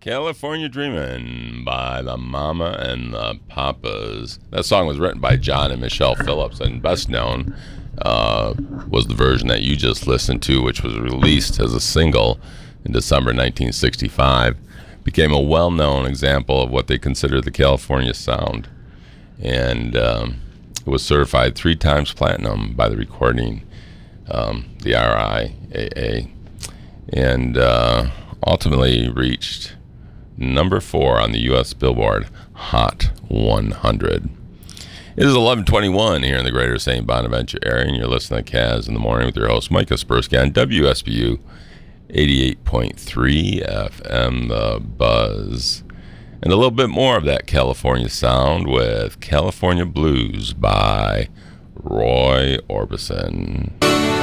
California Dreamin' by the Mama and the Papas. That song was written by John and Michelle Phillips, and best known was the version that you just listened to, which was released as a single in December 1965. Became a well-known example of what they consider the California sound, and it was certified 3 times platinum by the recording, the RIAA, and ultimately reached number 4 on the U.S. Billboard Hot 100. It is 11:21 here in the greater St. Bonaventure area, and you're listening to Kaz in the Morning with your host, Mike Kaspersky, on WSBU 88.3 FM, The Buzz. And a little bit more of that California sound with California Blues by Roy Orbison.